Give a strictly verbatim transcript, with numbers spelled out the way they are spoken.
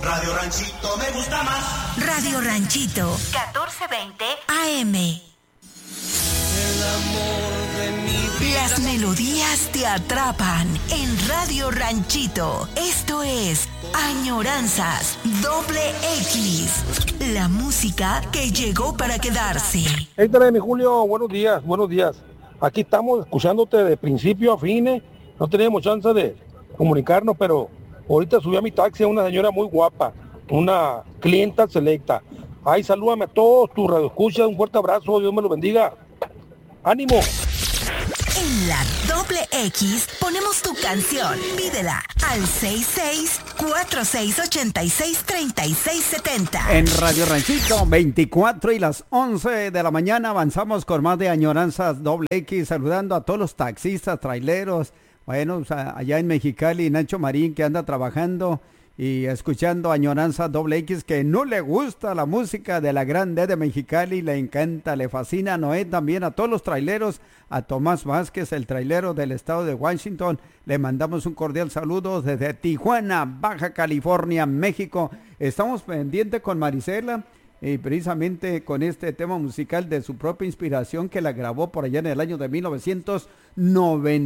Radio Ranchito me gusta más. Radio Ranchito, catorce veinte A M. El amor de mi vida. Las melodías te atrapan en Radio Ranchito. Esto es Añoranzas Doble X. La música que llegó para quedarse. Héctor, mi Julio, buenos días, buenos días. Aquí estamos escuchándote de principio a fin. No teníamos chance de comunicarnos, pero ahorita subí a mi taxi a una señora muy guapa, una clienta selecta. Ay, salúdame a todos tus radioescuchas, un fuerte abrazo, Dios me lo bendiga. ¡Ánimo! En la Doble X ponemos tu canción. Pídela al seis seis cuatro seis ocho seis tres seis siete cero. En Radio Ranchito, veinticuatro y las once de la mañana avanzamos con más de Añoranzas Doble X, saludando a todos los taxistas, traileros, bueno, o sea, allá en Mexicali, Nacho Marín, que anda trabajando y escuchando Añoranzas Doble X, que no le gusta la música de la grande de Mexicali, le encanta, le fascina. Noé también, a todos los traileros, a Tomás Vázquez, el trailero del estado de Washington, le mandamos un cordial saludo desde Tijuana, Baja California, México. Estamos pendientes con Marisela, y precisamente con este tema musical de su propia inspiración, que la grabó por allá en el año de mil novecientos noventa.